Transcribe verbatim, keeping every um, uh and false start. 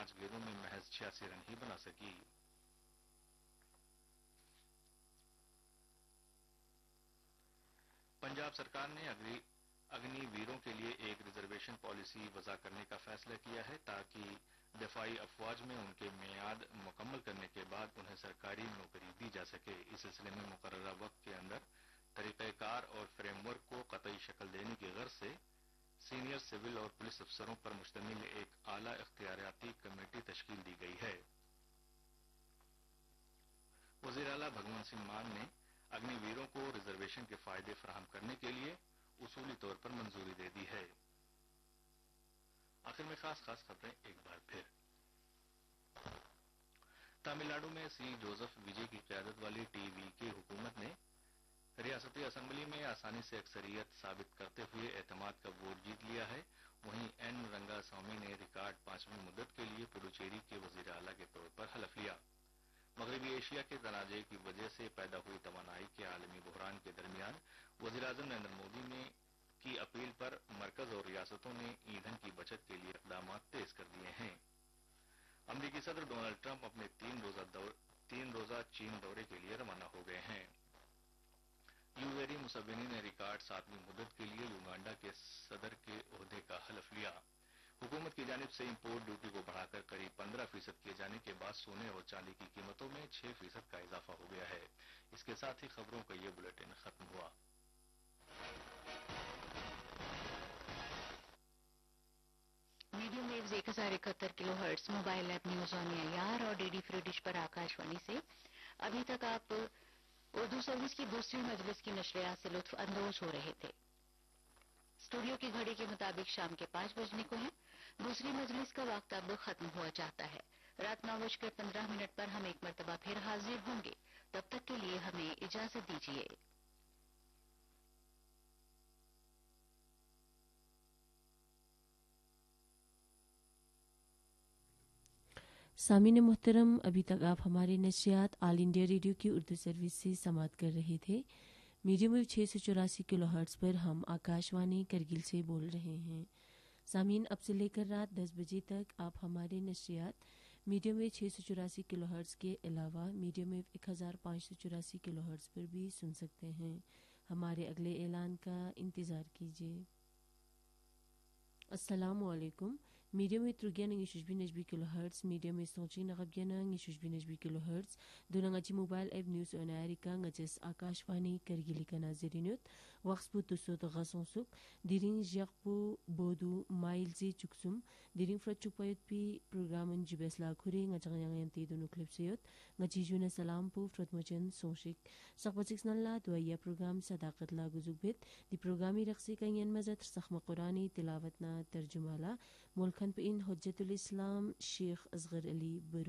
پانچ گیندوں میں محض چھیاسی رن ہی بنا سکی۔ پنجاب سرکار نے اگنی ویروں کے لیے ایک ریزرویشن پالیسی وضع کرنے کا فیصلہ کیا ہے تاکہ دفاعی افواج میں ان کے میعاد مکمل کرنے کے بعد انہیں سرکاری نوکری دی جا سکے۔ اس سلسلے میں مقررہ وقت کے اندر طریقہ کار اور فریم ورک کو قطعی شکل دینے کی غرض سے سینئر سول اور پولیس افسروں پر مشتمل ایک اعلی اختیاراتی کمیٹی تشکیل دی گئی ہے۔ وزیر اعلیٰ بھگونت سنگھ مان نے اگنی ویروں کو ریزرویشن کے فائدے فراہم کرنے کے لیے اصولی طور پر منظوری دے دی ہے۔ آخر میں خاص خاص خبریں ایک بار پھر۔ تامل ناڈو میں سی جوزف وجے کی قیادت والی ٹی وی کی حکومت نے ریاستی اسمبلی میں آسانی سے اکثریت ثابت کرتے ہوئے اعتماد کا ووٹ جیت لیا ہے۔ وہیں این رنگا سوامی نے ریکارڈ پانچویں مدت کے لیے پڈوچیری کے وزیر اعلیٰ کے طور پر حلف لیا۔ مغربی ایشیا کے تنازع کی وجہ سے پیدا ہوئی توانائی کے عالمی بحران کے درمیان وزیراعظم نریندر مودی نے کی اپیل پر مرکز اور ریاستوں نے ایندھن کی بچت کے لیے اقدامات تیز کر دیے ہیں۔ امریکی صدر ڈونلڈ ٹرمپ اپنے تین روزہ دور تین روزہ چین دورے کے لیے روانہ ہو گئے ہیں۔ یوویری مسeveni نے ریکارڈ ساتویں مدت کے لیے یوگانڈا کے صدر کے عہدے کا حلف لیا۔ حکومت کی جانب سے امپورٹ ڈیوٹی کو بڑھا کر قریب پندرہ فیصد کیے جانے کے بعد سونے اور چاندی کی قیمتوں میں چھ فیصد کا اضافہ ہو گیا ہے۔ اس کے ساتھ ہی خبروں کا یہ بلیٹن ختم ہوا۔ میڈیم ویوز ایک ہزار اکہتر کلو hertz mobile app news on year اور ڈی ڈی فری ڈش پر آکاشوانی سے ابھی تک آپ اردو سروس کی دوسری مجلس کی نشریات سے لطف اندوز ہو رہے تھے۔ اسٹوڈیو کی گھڑی کے مطابق شام کے پانچ بجنے کو ہے۔ دوسری مجلس کا وقت اب ختم ہوا چاہتا ہے۔ رات نو بج کر پندرہ منٹ پر ہم ایک مرتبہ پھر حاضر ہوں گے۔ تب تک کے لیے ہمیں اجازت دیجیے۔ سامعین محترم، ابھی تک آپ ہماری نشریات آل انڈیا ریڈیو کی اردو سروس سے سماعت کر رہے تھے۔ میڈیم ویو چھ سو چوراسی کلو ہرٹز پر ہم آکاشوانی کرگل سے بول رہے ہیں۔ سامعین، اب سے لے کر رات دس بجے تک آپ ہمارے نشریات میڈیم ویو چھ سو چوراسی کلو ہرٹز کے علاوہ میڈیم ویو ایک ہزار پانچ سو چوراسی کلو ہرٹز پر بھی سن سکتے ہیں۔ ہمارے اگلے اعلان کا انتظار کیجیے۔ السلام علیکم۔ میڈیم ویو ترگیان انگی ششبی نجبی کلو ہرٹز، میڈیم ویو سوچی نغبگیان انگی ششبی نجبی کلو ہرٹز، دونوں گچی موبائل ایپ نیوز اون ایریکا گچس آکاشوانی کرگلی کا ناظرینیوت وقت بو تسوت غسون سک دیرین جاقبو بودو مائلزی چکسم دیرین فرد چپایت پی پروگرامن جبسلا کھوری گچغیان تیدونو کلپسیوت گچی جون سلام پو فرد مچن سونشک سقبسکس نلا دوائیا پروگرام صداقت لا گزوک بیت دی پروگرامی رقصی کنین مزت سخم قرآنی تلاوتنا ترجمالا ملکن پہ ان حجت الاسلام شیخ اصغر علی برو